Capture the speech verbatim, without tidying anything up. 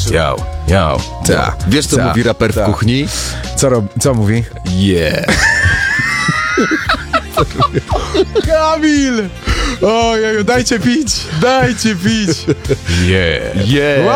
końcu. Yo, yo. Ta. Wiesz, co Ta. mówi raper Ta. w kuchni? Co, rob, co mówi? Yeah. Kamil! Ojeju, dajcie pić! Dajcie pić! Yeah. Yeah.